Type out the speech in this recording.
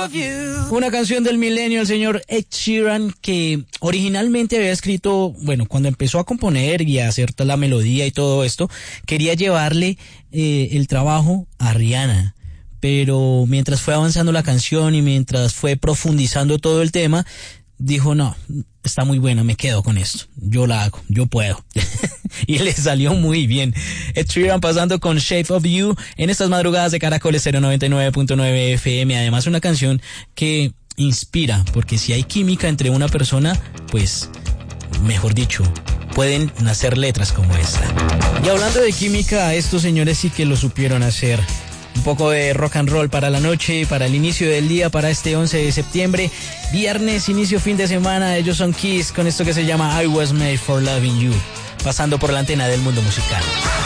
of You. Una canción del milenio, el señor Ed Sheeran, que originalmente había escrito, bueno, cuando empezó a componer y a hacer la melodía y todo esto, quería llevarle el trabajo a Rihanna. Pero mientras fue avanzando la canción y mientras fue profundizando todo el tema, dijo, no, está muy buena, me quedo con esto. Yo la hago, yo puedo. Y le salió muy bien. Ed Sheeran pasando con Shape of You en estas madrugadas de Caracoles 099.9 FM. Además, una canción que inspira, porque si hay química entre una persona, pues, mejor dicho, pueden nacer letras como esta. Y hablando de química, estos señores sí que lo supieron hacer. Un poco de rock and roll para la noche, para el inicio del día, para este 11 de septiembre. Viernes, inicio fin de semana. Ellos son Kiss con esto que se llama I Was Made for Loving You. Pasando por la antena del mundo musical.